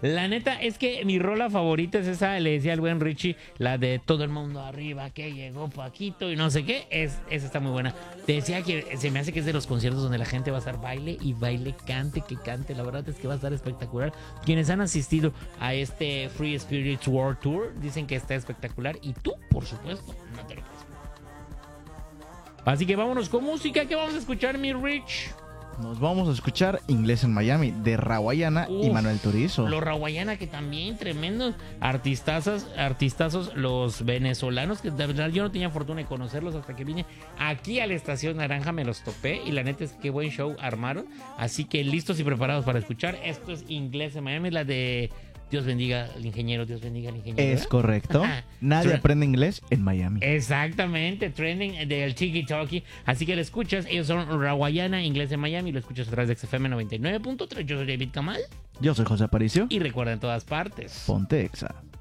La neta es que mi rola favorita es esa, le decía al buen Richie, la de todo el mundo arriba, que llegó Paquito y no sé qué. Esa está muy buena. Te decía que se me hace que es de los conciertos donde la gente va a estar baile y baile, cante, que cante. La verdad es que va a estar espectacular. Quienes han asistido a este Free Spirits World Tour dicen que está espectacular. Y tú, por supuesto, no te lo puedes perder. Así que vámonos con música. ¿Qué vamos a escuchar, mi Rich? Nos vamos a escuchar Inglés en Miami de Rawayana y Manuel Turizo. Los Rawayana, que también tremendos artistazos los venezolanos, que de verdad yo no tenía fortuna de conocerlos hasta que vine aquí a la Estación Naranja, me los topé y la neta es que qué buen show armaron. Así que listos y preparados para escuchar. Esto es Inglés en Miami, la de Dios bendiga al ingeniero, Dios bendiga al ingeniero. Es correcto. Nadie aprende inglés en Miami. Exactamente, trending del Tiki Talkie. Así que lo escuchas, ellos son Rawayana, Inglés en Miami, lo escuchas a través de XFM 99.3. Yo soy David Kamal. Yo soy José Aparicio. Y recuerda en todas partes. Ponte Exa.